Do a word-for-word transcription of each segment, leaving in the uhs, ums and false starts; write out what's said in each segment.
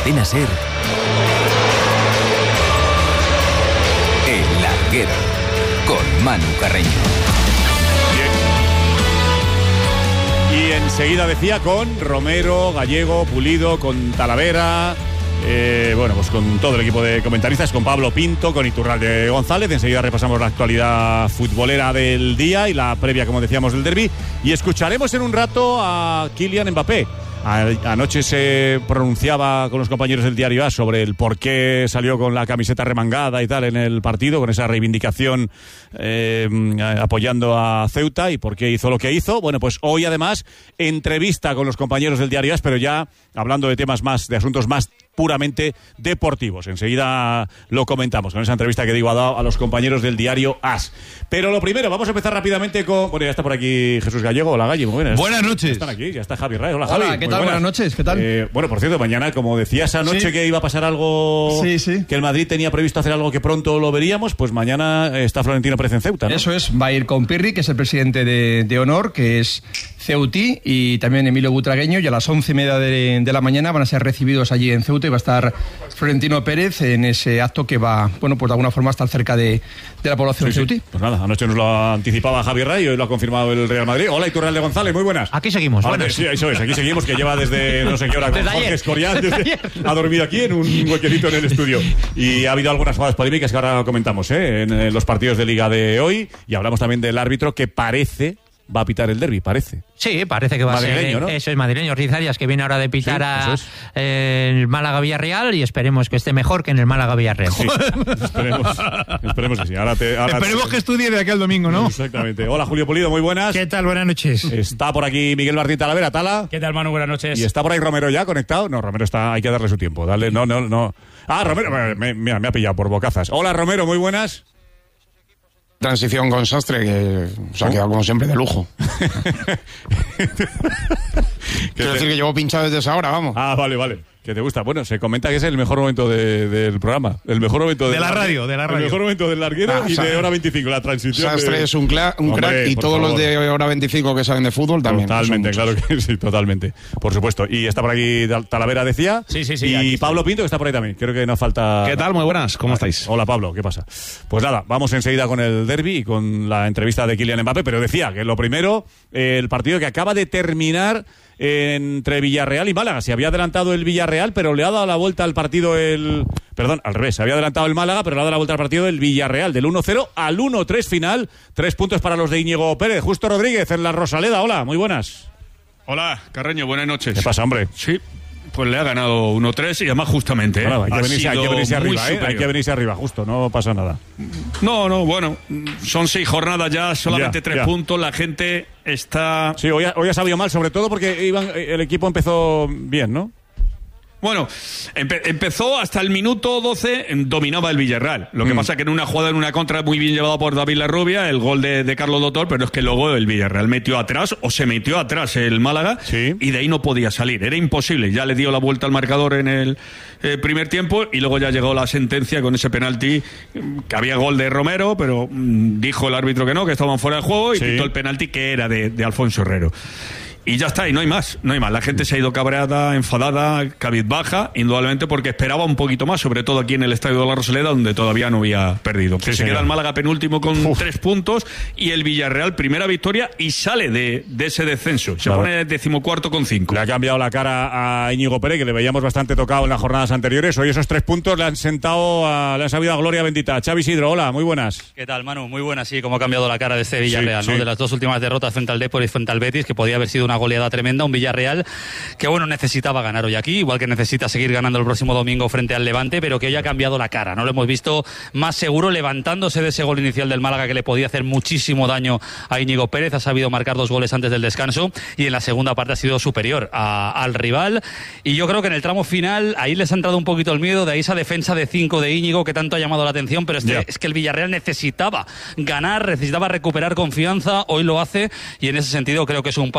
Cadena SER, El Larguero, con Manu Carreño. Bien. Y enseguida decía con Romero, Gallego, Pulido, con Talavera, eh, bueno, pues con todo el equipo de comentaristas, con Pablo Pinto, con Iturralde González. Enseguida repasamos la actualidad futbolera del día y la previa, como decíamos, del derbi. Y escucharemos en un rato a Kylian Mbappé. Anoche se pronunciaba con los compañeros del diario A sobre el por qué salió con la camiseta remangada y tal en el partido, con esa reivindicación eh, apoyando a Ceuta y por qué hizo lo que hizo. Bueno, pues hoy además entrevista con los compañeros del diario A, pero ya hablando de temas más, de asuntos más puramente deportivos. Enseguida lo comentamos con esa entrevista que digo ha dado a los compañeros del diario AS. Pero lo primero, vamos a empezar rápidamente con... Bueno, ya está por aquí Jesús Gallego. Hola, Galli, muy buenas. Buenas noches. Ya están aquí, ya está Javi Ray. Hola, Javi. Hola, ¿qué tal? Buenas. buenas noches, ¿qué tal? Eh, bueno, por cierto, mañana, como decías anoche sí. que iba a pasar algo... Sí, sí. Que el Madrid tenía previsto hacer algo que pronto lo veríamos, pues mañana está Florentino Pérez en Ceuta, ¿no? Eso es, va a ir con Pirri, que es el presidente de, de Honor, que es ceutí, y también Emilio Butragueño, y a las once y media de, de la mañana van a ser recibidos allí en Ceuta y va a estar Florentino Pérez en ese acto que va, bueno, pues de alguna forma estar cerca de, de la población sí, ceutí. Sí. Pues nada, anoche nos lo anticipaba Javier Ray y hoy lo ha confirmado el Real Madrid. Hola, Iturralde González, muy buenas. Aquí seguimos, bueno. Sí, eso es, aquí seguimos, que lleva desde no sé qué hora con Jorge Escorial, desde, ha dormido aquí en un huequecito en el estudio. Y ha habido algunas jugadas polémicas que ahora comentamos, ¿eh? en, en los partidos de Liga de hoy, y hablamos también del árbitro que parece... va a pitar el derbi, parece. Sí, parece que va madrileño, a ser. ¿no? Eso es madrileño, Riz Arias, que viene ahora de pitar sí, a es. el Málaga-Villarreal y esperemos que esté mejor que en el Málaga-Villarreal. Sí, esperemos, esperemos que sí. Ahora te, ahora esperemos te... que estudie de aquel domingo, ¿no? Exactamente. Hola, Julio Pulido, muy buenas. ¿Qué tal? Buenas noches. Está por aquí Miguel Martín Talavera, Tala. ¿Qué tal, Manu? Buenas noches. Y está por ahí Romero ya conectado. No, Romero está, hay que darle su tiempo. Dale, no, no, no. Ah, Romero, me, me, me ha pillado por bocazas. Hola, Romero, muy buenas. Transición con Sastre, que se ha quedado como siempre de lujo. Quiero decir que llevo pinchado desde esa hora, vamos. Ah, vale, vale. Que te gusta. Bueno, se comenta que es el mejor momento de, del programa. El mejor momento de la radio, de la radio. El mejor momento del larguero ah, y de hora veinticinco, la transición. Sastre de... es un, cla- un Hombre, crack y todos favor. Los de hora veinticinco que saben de fútbol también. Totalmente, claro que sí, totalmente. Por supuesto. Y está por aquí Talavera, decía. Sí, sí, sí. Y Pablo estoy. Pinto, que está por ahí también. Creo que no falta... ¿Qué tal? Muy buenas. ¿Cómo vale. estáis? Hola, Pablo. ¿Qué pasa? Pues nada, vamos enseguida con el derbi y con la entrevista de Kylian Mbappé. Pero decía que lo primero, eh, el partido que acaba de terminar entre Villarreal y Málaga. Se había adelantado el Villarreal, pero le ha dado la vuelta al partido el... Perdón, al revés. Se había adelantado el Málaga, pero le ha dado la vuelta al partido el Villarreal. Del uno cero al uno tres final. Tres puntos para los de Íñigo Pérez. Justo Rodríguez en la Rosaleda. Hola, muy buenas. Hola, Carreño, buenas noches. ¿Qué pasa, hombre? Sí, pues le ha ganado uno tres y además justamente. ¿eh? Bueno, hay, que venirse, hay que venirse arriba, ¿eh? Hay que venirse arriba, justo, no pasa nada. No, no, bueno, son seis jornadas ya, solamente ya, tres ya. puntos, la gente está... Sí, hoy ha, hoy ha sabido mal, sobre todo porque iban, el equipo empezó bien, ¿no? Bueno, empe- empezó hasta el minuto doce, dominaba el Villarreal. Lo que mm. pasa que en una jugada, en una contra muy bien llevada por David Larrubia, el gol de, de Carlos Doctor, pero es que luego el Villarreal metió atrás, o se metió atrás el Málaga, sí. y de ahí no podía salir. Era imposible. Ya le dio la vuelta al marcador en el eh, primer tiempo, y luego ya llegó la sentencia con ese penalti, que había gol de Romero, pero mm, dijo el árbitro que no, que estaban fuera de juego, y sí. pitó el penalti que era de, de Alfonso Herrero. Y ya está, y no hay más, no hay más. La gente se ha ido cabreada, enfadada, cabizbaja, indudablemente porque esperaba un poquito más, sobre todo aquí en el Estadio de la Rosaleda, donde todavía no había perdido. Sí, se señor. Queda el Málaga penúltimo con Uf. tres puntos y el Villarreal primera victoria y sale de, de ese descenso. Se claro. pone decimocuarto con cinco. Le ha cambiado la cara a Íñigo Pérez, que le veíamos bastante tocado en las jornadas anteriores. Hoy esos tres puntos le han sentado, a, le han sabido a gloria bendita. Xavi Isidro, hola, muy buenas. ¿Qué tal, Manu? Muy buenas, sí, cómo ha cambiado la cara de este Villarreal, sí, ¿no? sí. De las dos últimas derrotas frente al Depor y frente al Betis, que podía haber sido una goleada tremenda. Un Villarreal que, bueno, necesitaba ganar hoy aquí, igual que necesita seguir ganando el próximo domingo frente al Levante, pero que hoy ha cambiado la cara, ¿no? Lo hemos visto más seguro, levantándose de ese gol inicial del Málaga que le podía hacer muchísimo daño a Íñigo Pérez. Ha sabido marcar dos goles antes del descanso y en la segunda parte ha sido superior a, al rival. Y yo creo que en el tramo final ahí les ha entrado un poquito el miedo, de ahí esa defensa de cinco de Íñigo que tanto ha llamado la atención, pero este, yeah. es que el Villarreal necesitaba ganar, necesitaba recuperar confianza, hoy lo hace y en ese sentido creo que es un paso adelante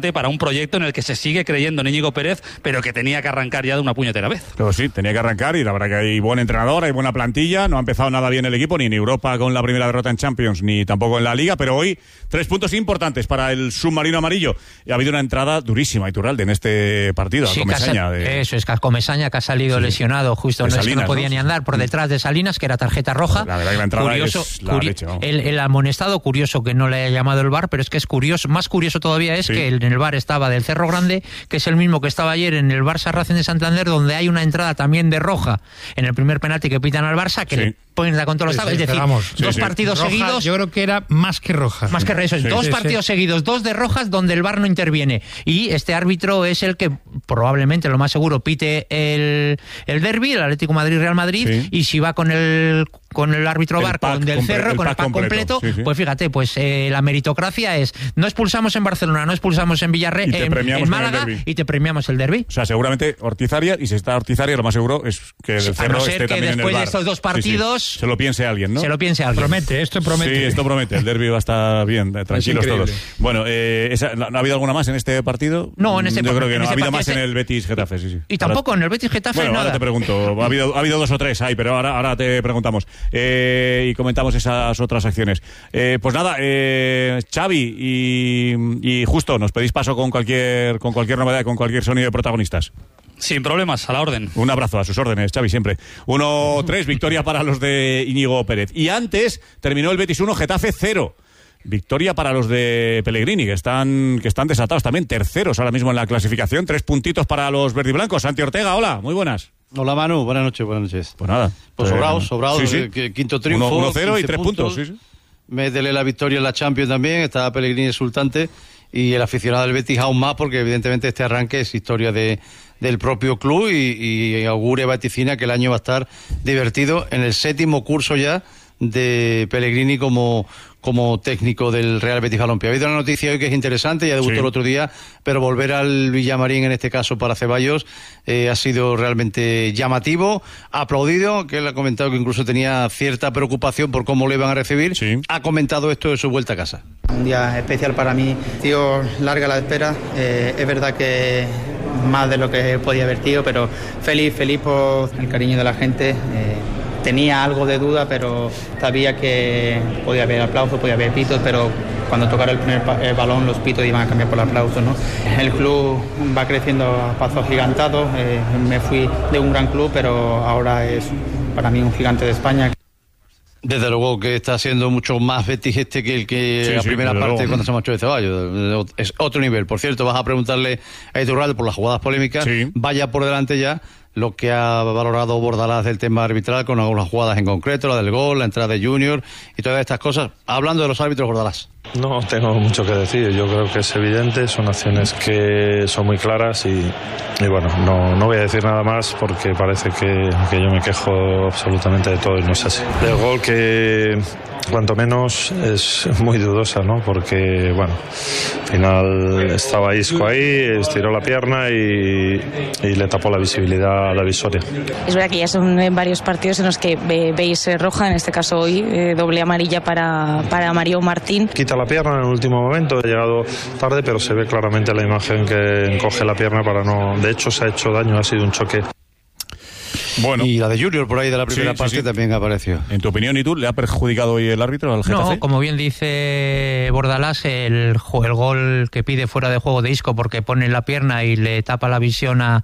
importante para un proyecto en el que se sigue creyendo en Íñigo Pérez, pero que tenía que arrancar ya de una puñetera vez. Pero sí, tenía que arrancar y la verdad que hay buen entrenador, hay buena plantilla, no ha empezado nada bien el equipo, ni en Europa con la primera derrota en Champions, ni tampoco en la Liga, pero hoy tres puntos importantes para el submarino amarillo. Y ha habido una entrada durísima, Iturralde, en este partido, sí, a Comesaña. Casa, de... Eso es, que a Comesaña, que ha salido sí, lesionado justo, no, Salinas, es que no podía ¿no? ni andar por detrás de Salinas, que era tarjeta roja. La verdad que la entrada curioso, es la curi- leche, ¿no? el, el amonestado, curioso que no le haya llamado el V A R, pero es que es curioso, más curioso todavía es sí. que en el V A R estaba del Cerro Grande, que es el mismo que estaba ayer en el Barça Racing de Santander, donde hay una entrada también de roja en el primer penalti que pitan al Barça, que sí. le ponen a contra los tablas, sí, sí, es decir, vamos, dos sí, partidos roja, seguidos. Yo creo que era más que roja. Más que eso, sí. dos sí, partidos sí. seguidos, dos de rojas donde el V A R no interviene. Y este árbitro es el que probablemente, lo más seguro, pite el, el derbi, el Atlético Madrid-Real Madrid, sí. y si va con el con el árbitro V A R, con del Cerro, con el pack completo, completo sí, sí. pues fíjate, pues eh, la meritocracia es, no expulsamos en Barcelona, no expulsamos en Villarreal, en, en Málaga, y te premiamos el derbi. O sea, seguramente Ortiz Arias, y si está Ortiz Arias, lo más seguro es que el sí, Cerro a no ser esté que también después en el de estos dos partidos sí, sí. se lo piense alguien, ¿no? Se lo piense alguien. Promete, esto promete. Sí, esto promete, el derbi va a estar bien, tranquilos todos. Bueno, eh, esa, ¿no ha habido alguna más en este partido? No, en este Yo creo que no, ha habido más en el Betis Getafe, sí, sí. Y tampoco en el Betis Getafe bueno, nada. Ahora te pregunto, ha habido, ha habido dos o tres ahí, pero ahora, ahora te preguntamos. Eh, y comentamos esas otras acciones. Eh, pues nada, eh, Xavi y, y Justo, nos pedís paso con cualquier, con cualquier novedad, con cualquier sonido de protagonistas. Sin problemas, a la orden. Un abrazo, a sus órdenes, Xavi, siempre. uno tres, victoria para los de Íñigo Pérez. Y antes terminó el Betis uno, Getafe cero. Victoria para los de Pellegrini, que están, que están desatados también, terceros ahora mismo en la clasificación. Tres puntitos para los verdiblancos. Santi Ortega, hola, muy buenas. Hola Manu, buenas noches, buenas noches. Pues nada. Pues eh, sobrados, sobrados, sí, sí. quinto triunfo. uno cero y tres puntos, puntos sí, sí. Métele la victoria en la Champions también, estaba Pellegrini exultante y el aficionado del Betis aún más, porque evidentemente este arranque es historia de del propio club y, y augure vaticina que el año va a estar divertido en el séptimo curso ya de Pellegrini como como técnico del Real Betis Balompié. Ha habido una noticia hoy que es interesante, ya debutó sí. el otro día, pero volver al Villamarín, en este caso para Ceballos, eh, ha sido realmente llamativo, aplaudido, que él ha comentado que incluso tenía cierta preocupación por cómo le iban a recibir, sí. ha comentado esto de su vuelta a casa. Un día especial para mí, tío, larga la espera, eh, es verdad que más de lo que podía haber tío, pero feliz, feliz por el cariño de la gente. Eh, Tenía algo de duda, pero sabía que podía haber aplausos, podía haber pitos, pero cuando tocara el primer el balón los pitos iban a cambiar por aplausos, ¿no? El club va creciendo a pasos gigantados, eh, me fui de un gran club, pero ahora es para mí un gigante de España. Desde luego que está siendo mucho más Betis este que el que sí, la sí, primera parte luego. Cuando se marchó de Ceballos. Es otro nivel. Por cierto, vas a preguntarle a Iturralde por las jugadas polémicas. Sí. Vaya por delante ya lo que ha valorado Bordalás del tema arbitral con algunas jugadas en concreto, la del gol, la entrada de Junior y todas estas cosas. Hablando de los árbitros, Bordalás. No tengo mucho que decir, yo creo que es evidente, son acciones que son muy claras y, y bueno, no, no voy a decir nada más porque parece que, que yo me quejo absolutamente de todo y no es así. El gol que cuanto menos es muy dudosa, ¿no? Porque, bueno, al final estaba Isco ahí, estiró la pierna y, y le tapó la visibilidad a la visoria. Es verdad que ya son varios partidos en los que ve, veis roja, en este caso hoy, eh, doble amarilla para, para Mario Martín. Quita la pierna en el último momento, ha llegado tarde, pero se ve claramente la imagen que encoge la pierna para no... De hecho, se ha hecho daño, ha sido un choque. Bueno. Y la de Junior por ahí de la primera sí, parte sí, sí. también apareció. En tu opinión, ¿y tú? ¿Le ha perjudicado hoy el árbitro al Getafe? No, como bien dice Bordalás, el, el gol que pide fuera de juego de Isco porque pone la pierna y le tapa la visión a...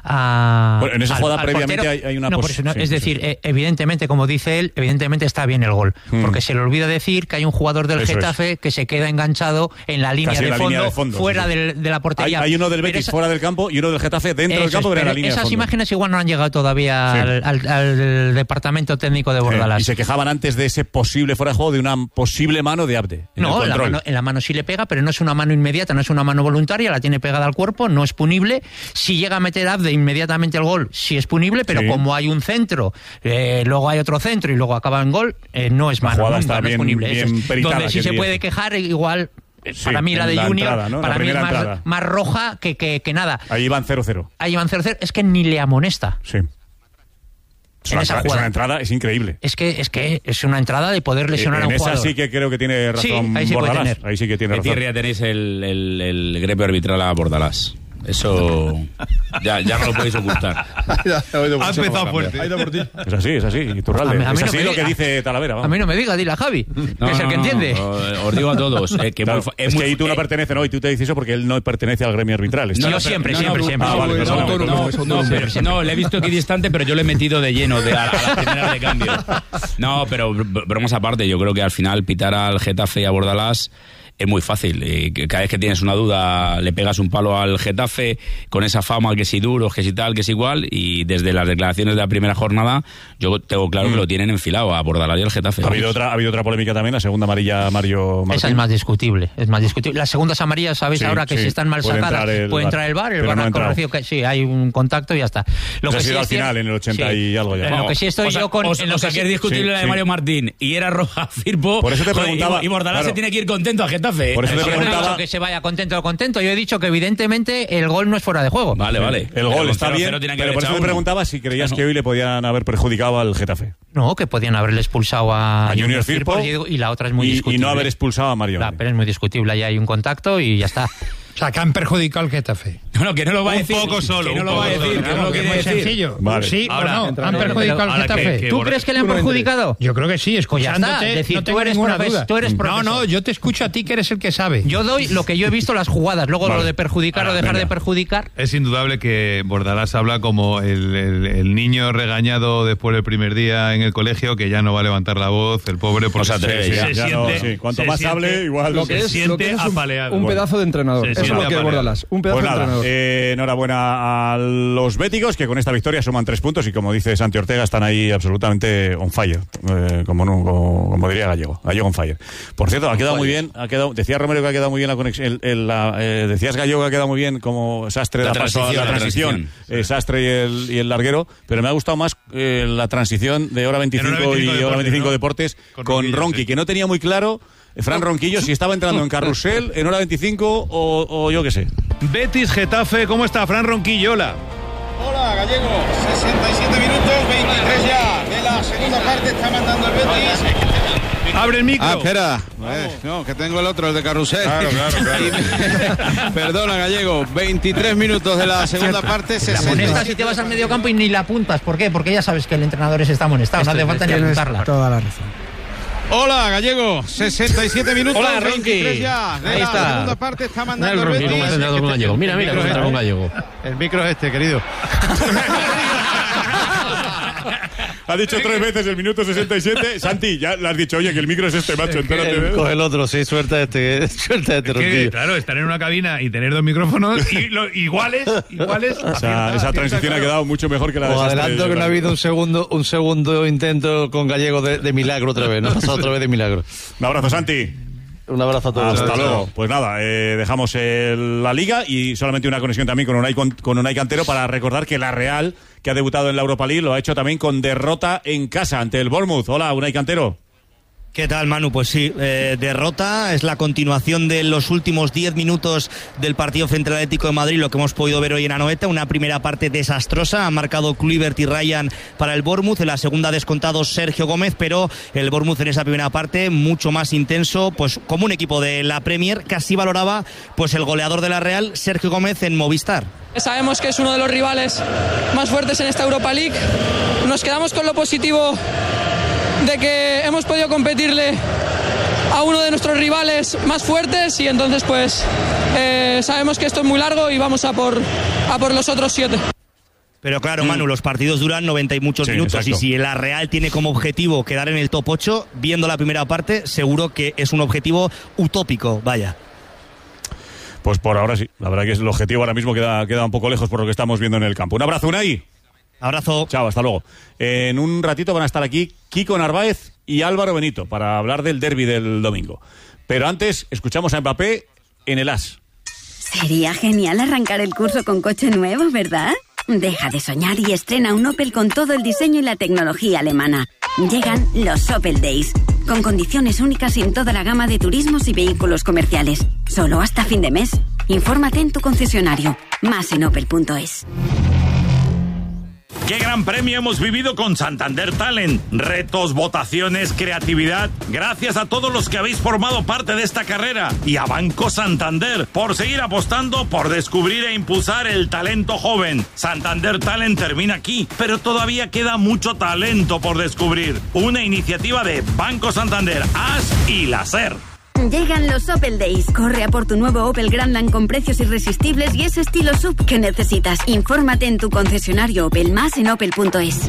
a bueno, en esa al, jugada al previamente hay, hay una... No, pos- por eso, no, sí, es sí, decir, sí. eh, evidentemente, como dice él, evidentemente está bien el gol. Hmm. Porque se le olvida decir que hay un jugador del eso Getafe es. que se queda enganchado en la línea, de, la fondo, línea de fondo, fuera sí, sí. De, de la portería. Hay, hay uno del Betis esa... fuera del campo y uno del Getafe dentro del campo, pero en la línea esas de fondo. imágenes igual no han llegado todavía sí. al, al, al departamento técnico de Bordalás. Eh, y se quejaban antes de ese posible fuera de juego de una posible mano de Abde. En no, el la mano, en la mano sí le pega, pero no es una mano inmediata, no es una mano voluntaria, la tiene pegada al cuerpo, no es punible. Si llega a meter Abde inmediatamente el gol, sí es punible, pero sí. como hay un centro, eh, luego hay otro centro y luego acaba en gol, eh, no es mano, nunca, no bien, es punible. Bien es, peritada, donde sí se puede quejar, igual... Sí, para mí la de la Junior, entrada, ¿no? para mí es más, más roja que, que, que nada. Ahí van cero cero. Ahí van cero cero, es que ni le amonesta. Sí. Es una, en esa entrada, es una entrada, es increíble. Es que, es que es una entrada de poder lesionar en a un jugador. En esa sí que creo que tiene razón sí, ahí sí Bordalás. Ahí sí que tiene razón. ¿Qué tirria tenéis el, el, el gremio arbitral a Bordalás? Eso ya, ya no lo podéis ocultar. Ha empezado fuerte. Es así, es así. Iturralde. A mí, a mí es así no lo que dice Talavera. Vamos. A mí no me diga, dile a Javi, no, que es el que no, entiende. No, os digo a todos. Eh, que claro, muy, es, es muy, que tú no eh, perteneces, no, y tú te dices eso porque él no pertenece al gremio arbitral. No, yo siempre, no, siempre, no, siempre. Ah, siempre. vale, no, no, no, no, pero, no, le he visto equidistante, pero yo le he metido de lleno de, a, a la primera de cambio. No, pero bromas aparte, yo creo que al final pitar al Getafe y a Bordalás es muy fácil. Eh, cada vez que tienes una duda le pegas un palo al Getafe con esa fama que si duros, que si tal, que si igual, y desde las declaraciones de la primera jornada yo tengo claro mm. que lo tienen enfilado a Bordalás y al Getafe. Ha habido, otra, ha habido otra polémica también, la segunda amarilla Mario Martín. Esa es más discutible, es más discutible. Las segundas amarillas, sabéis sí, ahora que sí. si están mal puede sacadas, entrar puede entrar el V A R, el V A R no ha corregido que sí, hay un contacto y ya está. Lo que ha sido sí al final, en el ochenta sí. y algo ya. En lo que sí estoy o sea, yo con... O, en lo o sea, que que es discutible sí, la de Mario sí. Martín y era roja Firpo. Por eso te preguntaba. Y, y Bordalás claro. se tiene que ir contento a Getafe. Por eso te preguntaba. No he dicho que se vaya contento o contento. Yo he dicho que evidentemente el gol no es fuera de juego. Vale, vale. El gol está bien, pero por eso te preguntaba si creías que hoy le podían haber perjudicado al Getafe. No, que podían haberle expulsado a, a Junior Firpo y la otra es muy y, discutible. Y no haber expulsado a Mario. Claro, pero es muy discutible. Ahí hay un contacto y ya está. O sea, que han perjudicado al Getafe. No, que no lo va a decir. Un poco solo. Que no lo va a decir, que no lo quiere muy decir. sencillo. Vale. Sí ahora, o no. Han perjudicado al Getafe. Que, que ¿Tú crees que le han perjudicado? Yo creo que sí, escuchándote. Es decir, no tengo tú eres ninguna profes, duda. Tú eres no, no, yo te escucho a ti que eres el que sabe. Yo doy lo que yo he visto las jugadas, luego vale. lo de perjudicar ahora, o dejar venga. de perjudicar. Es indudable que Bordalás habla como el, el, el niño regañado después del primer día en el colegio que ya no va a levantar la voz, el pobre, porque o sea, se, se, se, se, se siente, no, sí. Cuanto se más siente, hable, igual lo que se es, siente lo que es apaleado. Un, un pedazo de entrenador. Se es lo que es Bordalás. Un pedazo pues nada, de entrenador. Eh, enhorabuena a los béticos que con esta victoria suman tres puntos y como dice Santi Ortega están ahí absolutamente on fire, eh, como, no, como, como diría Gallego, Gallego on fire. Por cierto, ha quedado muy bien, ha quedado, decía Romero que ha quedado muy bien la conexión, el, el, la, eh, decías Gallego que ha quedado muy bien como Sastre la, la, transición, la, la transición, transición eh, Sastre y el, y el larguero, pero me ha gustado más eh, la transición de hora veinticinco y hora veinticinco ¿no? Deportes con, con Ronquillo, Ronqui, sí. que no tenía muy claro Fran Ronquillo si estaba entrando en carrusel en hora veinticinco o, o yo qué sé. Betis Getafe, ¿cómo está Fran Ronquillo? Hola. Hola, Gallego. sesenta y siete minutos, veintitrés ya de la segunda parte, está mandando el Betis. Abre el micro. Ah, espera. Eh, no, que tengo el otro, el de carrusel. Claro, claro, claro. Perdona, Gallego. veintitrés minutos de la segunda parte. La amonestas si te vas al medio campo y ni la apuntas. ¿Por qué? Porque ya sabes que el entrenador está amonestado. No hace falta ni apuntarla. Toda la razón. Hola, Gallego. sesenta y siete minutos. Hola, Ronqui. Ya de Ahí la está. segunda parte está mandando el el Ronqui, Betis. con Gallego. Mira, mira cómo entra con Gallego. El micro es este, querido. Ha dicho tres veces el minuto sesenta y siete. Santi, ya le has dicho, oye, que el micro es este, macho. Entérate. Coge el otro, sí, suelta este, suelta este, Ronquillo. Claro, estar en una cabina y tener dos micrófonos y lo, iguales, iguales. O sea, esa transición ha quedado mucho mejor que la de Os adelanto que no ha habido un segundo, un segundo intento con Gallego de, de milagro otra vez, ¿no? Ha pasado otra vez de milagro. Un abrazo, Santi. Un abrazo a todos. Hasta luego. Pues nada, eh, dejamos el, la Liga y solamente una conexión también con Unai, con, con Unai Cantero para recordar que la Real, que ha debutado en la Europa League, lo ha hecho también con derrota en casa ante el Bournemouth. Hola, Unai Cantero. ¿Qué tal, Manu? Pues sí, eh, derrota, es la continuación de los últimos diez minutos del partido frente al Atlético de Madrid, lo que hemos podido ver hoy en Anoeta, una primera parte desastrosa, ha marcado Kluivert y Ryan para el Bournemouth, en la segunda ha descontado Sergio Gómez, pero el Bournemouth en esa primera parte mucho más intenso, pues como un equipo de la Premier, casi valoraba pues el goleador de la Real, Sergio Gómez, en Movistar. Sabemos que es uno de los rivales más fuertes en esta Europa League, nos quedamos con lo positivo de que hemos podido competirle a uno de nuestros rivales más fuertes y entonces pues eh, sabemos que esto es muy largo y vamos a por, a por los otros siete. Pero claro, Manu, los partidos duran noventa y muchos sí, minutos exacto. Y si la Real tiene como objetivo quedar en el top ocho, viendo la primera parte, seguro que es un objetivo utópico, vaya. Pues por ahora sí, la verdad que el objetivo ahora mismo queda, queda un poco lejos por lo que estamos viendo en el campo. Un abrazo, Unai. Abrazo. Chao, hasta luego. En un ratito van a estar aquí Kiko Narváez y Álvaro Benito para hablar del derbi del domingo. Pero antes, escuchamos a Mbappé en el As. Sería genial arrancar el curso con coche nuevo, ¿verdad? Deja de soñar y estrena un Opel con todo el diseño y la tecnología alemana. Llegan los Opel Days, con condiciones únicas en toda la gama de turismos y vehículos comerciales. Solo hasta fin de mes. Infórmate en tu concesionario. Más en opel punto es. ¡Qué gran premio hemos vivido con Santander Talent! Retos, votaciones, creatividad. Gracias a todos los que habéis formado parte de esta carrera y a Banco Santander por seguir apostando por descubrir e impulsar el talento joven. Santander Talent termina aquí, pero todavía queda mucho talento por descubrir. Una iniciativa de Banco Santander, A S y la SER. Llegan los Opel Days. Corre a por tu nuevo Opel Grandland con precios irresistibles y ese estilo S U V que necesitas. Infórmate en tu concesionario Opel, más en opel punto es.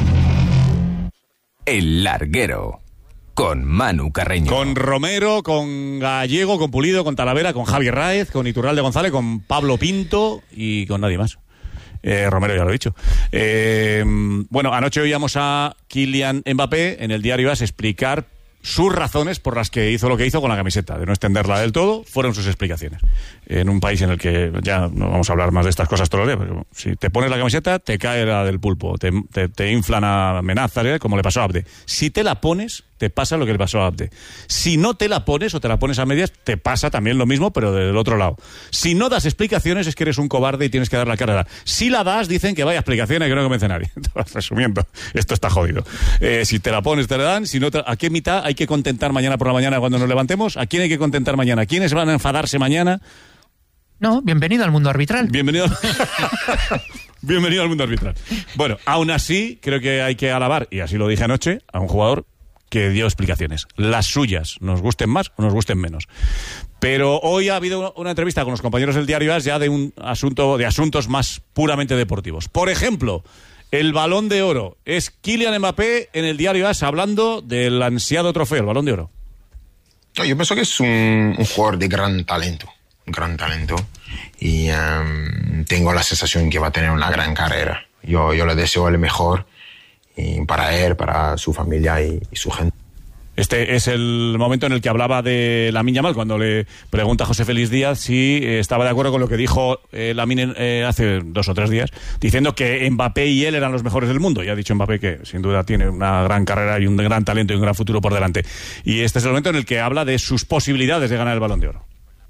El Larguero, con Manu Carreño. Con Romero, con Gallego, con Pulido, con Talavera, con Javier Ráez, con Iturralde González, con Pablo Pinto y con nadie más. Eh, Romero ya lo he dicho. Eh, bueno, anoche oíamos a Kylian Mbappé en el diario A S explicar sus razones por las que hizo lo que hizo con la camiseta, de no extenderla del todo, fueron sus explicaciones. En un país en el que ya no vamos a hablar más de estas cosas todos los días, pero si te pones la camiseta, te cae la del pulpo, te, te, te inflan a amenazas, ¿eh? Como le pasó a Abde. Si te la pones, te pasa lo que le pasó a Abde. Si no te la pones o te la pones a medias, te pasa también lo mismo, pero del otro lado. Si no das explicaciones, es que eres un cobarde y tienes que dar la cara. Si la das, dicen que vaya explicaciones que no convence a nadie. Resumiendo, esto está jodido. Eh, si te la pones, te la dan. Si no te... ¿A qué mitad hay que contentar mañana por la mañana cuando nos levantemos? ¿A quién hay que contentar mañana? ¿Quiénes van a enfadarse mañana? No, bienvenido al mundo arbitral. Bienvenido al... bienvenido al mundo arbitral. Bueno, aún así, creo que hay que alabar, y así lo dije anoche, a un jugador que dio explicaciones. Las suyas, nos gusten más o nos gusten menos. Pero hoy ha habido una entrevista con los compañeros del diario A S ya de un asunto, de asuntos más puramente deportivos. Por ejemplo, el Balón de Oro. Es Kylian Mbappé en el diario A S hablando del ansiado trofeo, el Balón de Oro. Yo pienso que es un, un jugador de gran talento, un gran talento, y um, tengo la sensación que va a tener una gran carrera. Yo, yo le deseo el mejor, y para él, para su familia y, y su gente. Este es el momento en el que hablaba de Lamine Yamal, cuando le pregunta a José Félix Díaz si eh, estaba de acuerdo con lo que dijo eh, Lamine eh, hace dos o tres días, diciendo que Mbappé y él eran los mejores del mundo. Y ha dicho Mbappé que sin duda tiene una gran carrera y un gran talento y un gran futuro por delante. Y este es el momento en el que habla de sus posibilidades de ganar el Balón de Oro.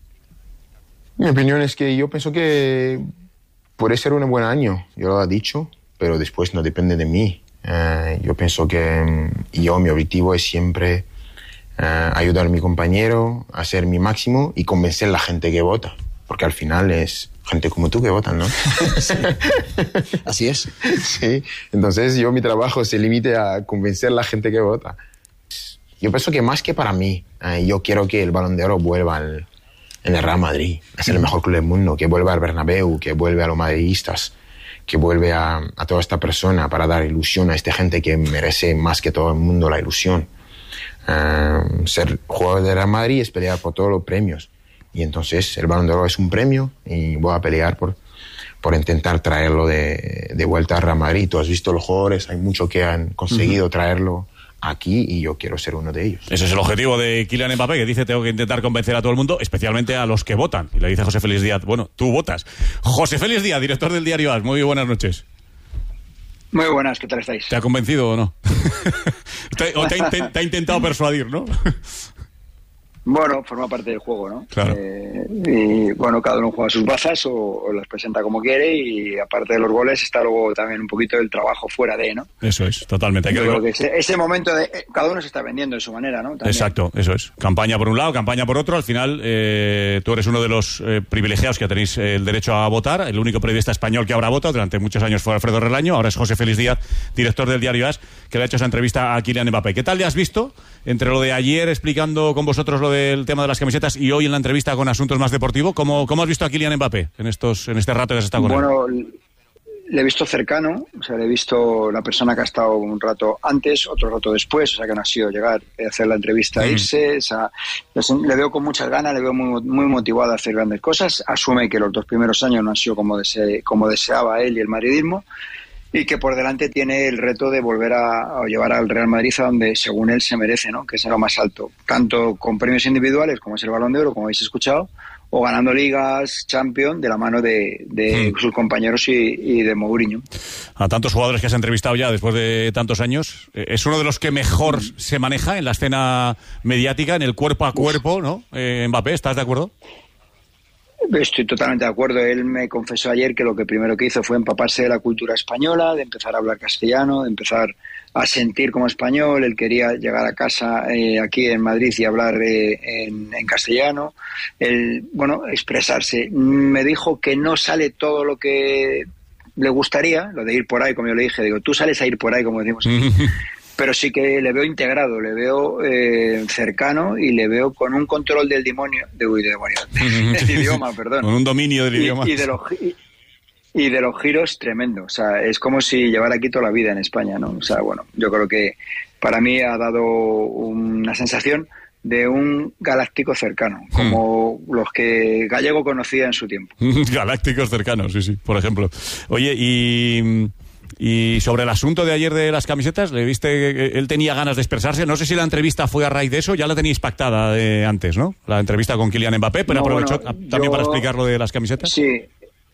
Mi opinión es que yo pienso que puede ser un buen año, yo lo he dicho, pero después no depende de mí. Uh, yo pienso que yo, mi objetivo es siempre uh, ayudar a mi compañero, hacer mi máximo y convencer a la gente que vota, porque al final es gente como tú que votan, ¿no? Sí. Así es. Sí, entonces yo mi trabajo se limite a convencer a la gente que vota. Yo pienso que más que para mí, uh, yo quiero que el Balón de Oro vuelva al, en el Real Madrid, es el mejor club del mundo, que vuelva al Bernabéu, que vuelva a los madridistas, que vuelve a, a toda esta persona para dar ilusión a esta gente que merece más que todo el mundo la ilusión. Uh, ser jugador de Real Madrid es pelear por todos los premios. Y entonces el Balón de Oro es un premio y voy a pelear por, por intentar traerlo de, de vuelta a Real Madrid. Tú has visto los jugadores, hay muchos que han conseguido uh-huh. traerlo aquí y yo quiero ser uno de ellos. Ese es el objetivo de Kylian Mbappé, que dice tengo que intentar convencer a todo el mundo, especialmente a los que votan. Y le dice a José Félix Díaz, bueno, tú votas. José Félix Díaz, director del diario A S, muy buenas noches. Muy buenas, ¿qué tal estáis? ¿Te ha convencido o no? te, ¿O te ha, intent, te ha intentado persuadir, no? Bueno, forma parte del juego, ¿no? Claro. Eh, y bueno, cada uno juega sus bazas o, o las presenta como quiere y aparte de los goles está luego también un poquito del trabajo fuera de, ¿no? Eso es, totalmente. Hay que Yo creo que ese, ese momento de... Eh, cada uno se está vendiendo de su manera, ¿no? También. Exacto, eso es. Campaña por un lado, campaña por otro. Al final, eh, tú eres uno de los eh, privilegiados que tenéis el derecho a votar. El único periodista español que ahora vota, durante muchos años fue Alfredo Relaño, ahora es José Félix Díaz, director del diario A S, que le ha hecho esa entrevista a Kylian Mbappé. ¿Qué tal le has visto entre lo de ayer explicando con vosotros lo del tema de las camisetas y hoy en la entrevista con asuntos más deportivos? ¿Cómo, cómo has visto a Kylian Mbappé en estos en este rato que has estado con bueno, él? Bueno, le he visto cercano, o sea, le he visto la persona que ha estado un rato antes, otro rato después, o sea, que no ha sido llegar a hacer la entrevista, mm. irse, o sea, le veo con muchas ganas, le veo muy, muy motivado a hacer grandes cosas, asume que los dos primeros años no han sido como, dese, como deseaba él y el madridismo, y que por delante tiene el reto de volver a, a llevar al Real Madrid a donde según él se merece, ¿no? Que es lo más alto, tanto con premios individuales como es el Balón de Oro, como habéis escuchado, o ganando ligas, Champions, de la mano de, de mm. sus compañeros y, y de Mourinho. A tantos jugadores que has entrevistado ya después de tantos años, es uno de los que mejor mm. se maneja en la escena mediática, en el cuerpo a cuerpo, ¿no? Eh, Mbappé, ¿estás de acuerdo? Estoy totalmente de acuerdo. Él me confesó ayer que lo que primero que hizo fue empaparse de la cultura española, de empezar a hablar castellano, de empezar a sentir como español. Él quería llegar a casa eh, aquí en Madrid y hablar eh, en, en castellano. Él, bueno, expresarse. Me dijo que no sale todo lo que le gustaría, lo de ir por ahí, como yo le dije. Digo, tú sales a ir por ahí, como decimos aquí. Pero sí que le veo integrado, le veo eh, cercano y le veo con un control del demonio, de, uy, de demonio, del idioma, perdón. Con un dominio del y, idioma. Y de, los, y, y de los giros tremendo. O sea, es como si llevara aquí toda la vida en España, ¿no? O sea, bueno, yo creo que para mí ha dado una sensación de un galáctico cercano, como hmm. los que Gallego conocía en su tiempo. Galácticos cercanos, sí, sí, por ejemplo. Oye, y... Y sobre el asunto de ayer de las camisetas, ¿le viste que él tenía ganas de expresarse? No sé si la entrevista fue a raíz de eso, ya la teníais pactada de antes, ¿no? La entrevista con Kylian Mbappé, pero no, aprovechó bueno, también yo, para explicar lo de las camisetas. Sí,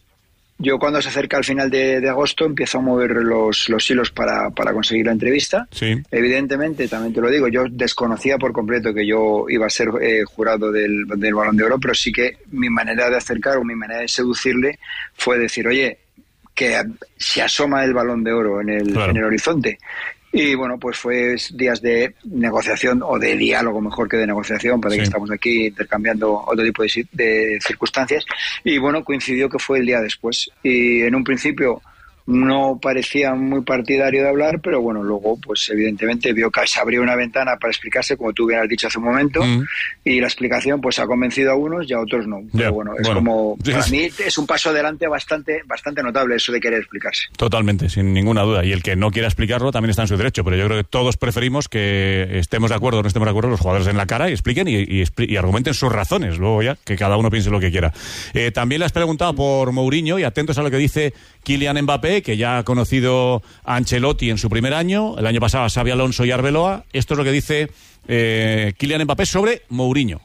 yo cuando se acerca al final de, de agosto empiezo a mover los, los hilos para, para conseguir la entrevista. Sí. Evidentemente, también te lo digo, yo desconocía por completo que yo iba a ser eh, jurado del, del Balón de Oro, pero sí que mi manera de acercar o mi manera de seducirle fue decir, oye, que se asoma el Balón de Oro en el, claro. en el horizonte. Y bueno, pues fue días de negociación o de diálogo, mejor que de negociación, para sí. que estamos aquí intercambiando otro tipo de, de circunstancias. Y bueno, coincidió que fue el día después. Y en un principio no parecía muy partidario de hablar, pero bueno, luego pues evidentemente vio que se abrió una ventana para explicarse, como tú bien has dicho hace un momento, mm. y la explicación pues ha convencido a unos y a otros no. Pero yeah. bueno, es bueno. como, para mí es un paso adelante bastante bastante notable eso de querer explicarse. Totalmente, sin ninguna duda. Y el que no quiera explicarlo también está en su derecho, pero yo creo que todos preferimos que estemos de acuerdo o no estemos de acuerdo, los jugadores en la cara y expliquen y, y, y argumenten sus razones, luego ya que cada uno piense lo que quiera. Eh, también le has preguntado por Mourinho y atentos a lo que dice Kylian Mbappé, que ya ha conocido a Ancelotti en su primer año, el año pasado a Xabi Alonso y Arbeloa. Esto es lo que dice eh, Kylian Mbappé sobre Mourinho.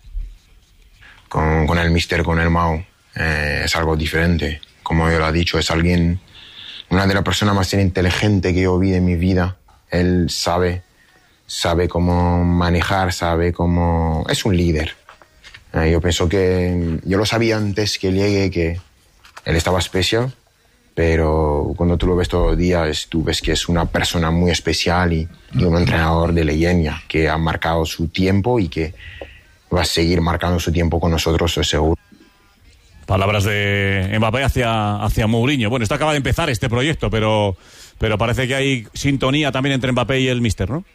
Con, con el míster, con el Mau, eh, es algo diferente. Como yo lo he dicho, es alguien, una de las personas más inteligentes que yo vi en mi vida. Él sabe, sabe cómo manejar, sabe cómo... Es un líder. Eh, yo pienso que... Yo lo sabía antes que llegue, que él estaba especial. Pero cuando tú lo ves todos los días, tú ves que es una persona muy especial y, y un entrenador de leyenda que ha marcado su tiempo y que va a seguir marcando su tiempo con nosotros, estoy seguro. Palabras de Mbappé hacia, hacia Mourinho. Bueno, esto acaba de empezar este proyecto, pero, pero parece que hay sintonía también entre Mbappé y el míster, ¿no?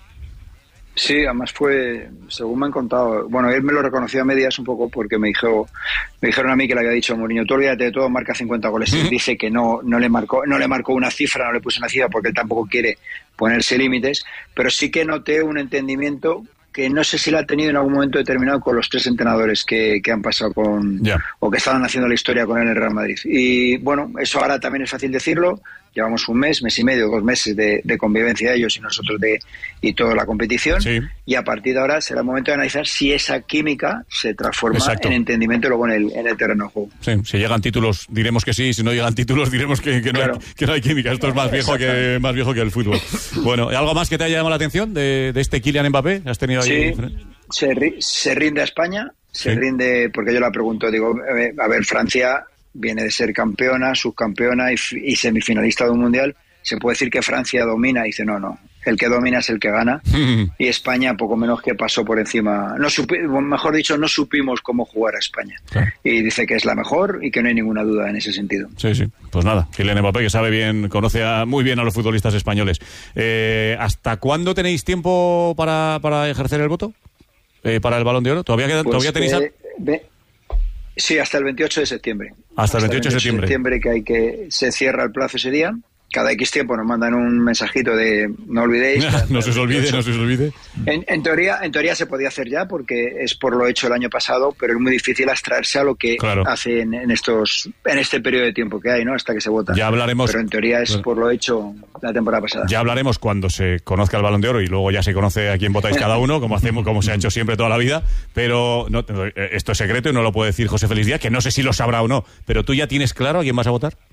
Sí, además fue, según me han contado, bueno, él me lo reconoció a medias un poco porque me dijo, me dijeron a mí que le había dicho a Mourinho, tú olvídate de todo, marca cincuenta goles. Él dice que no, no le marcó, no le marcó una cifra, no le puso una cifra porque él tampoco quiere ponerse límites, pero sí que noté un entendimiento que no sé si lo ha tenido en algún momento determinado con los tres entrenadores que, que han pasado con, yeah. o que estaban haciendo la historia con él en el Real Madrid. Y bueno, eso ahora también es fácil decirlo. Llevamos un mes, mes y medio, dos meses de, de convivencia de ellos y nosotros de y toda la competición. Sí. Y a partir de ahora será el momento de analizar si esa química se transforma Exacto. en entendimiento luego en el, en el terreno de juego. Sí, si llegan títulos diremos que sí, si no llegan títulos diremos que, que, no, claro. hay, que no hay química. Esto es más viejo que más viejo que el fútbol. Bueno, ¿algo más que te haya llamado la atención de, de este Kylian Mbappé? ¿Has tenido ahí? Sí, se, se rinde a España, se sí. rinde, porque yo la pregunto, digo, a ver, Francia viene de ser campeona, subcampeona y, y semifinalista de un mundial. Se puede decir que Francia domina, y dice no, no, el que domina es el que gana. Y España poco menos que pasó por encima, no supi, mejor dicho, no supimos cómo jugar a España. Sí. Y dice que es la mejor y que no hay ninguna duda en ese sentido. Sí, sí, pues nada, Kylian Mbappé, que sabe bien, conoce a, muy bien a los futbolistas españoles. Eh, ¿Hasta cuándo tenéis tiempo para, para ejercer el voto? Eh, para el Balón de Oro. ¿Todavía, queda, pues, ¿todavía tenéis...? Eh, ve, sí, hasta el veintiocho de septiembre. Hasta el veintiocho de septiembre. septiembre que hay que se cierra el plazo ese día. Cada X tiempo nos mandan un mensajito de no olvidéis. no se os olvide, no se os olvide. En, en teoría, en teoría se podía hacer ya porque es por lo hecho el año pasado, pero es muy difícil abstraerse a lo que claro. hace en, en estos en este periodo de tiempo que hay, ¿no? Hasta que se vota. Ya hablaremos. Pero en teoría es por lo hecho la temporada pasada. Ya hablaremos cuando se conozca el Balón de Oro y luego ya se conoce a quién votáis cada uno, como hacemos, como se ha hecho siempre toda la vida. Pero no, esto es secreto y no lo puede decir José Félix Díaz, que no sé si lo sabrá o no. Pero tú ya tienes claro a quién vas a votar.